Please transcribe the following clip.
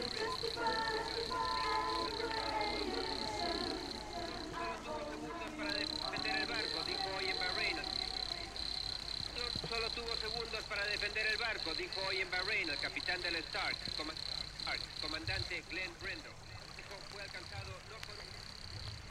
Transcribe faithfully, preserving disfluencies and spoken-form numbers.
Solo tuvo segundos para defender el barco, dijo hoy en Bahrein el capitán del Stark, comandante Glenn Brendel.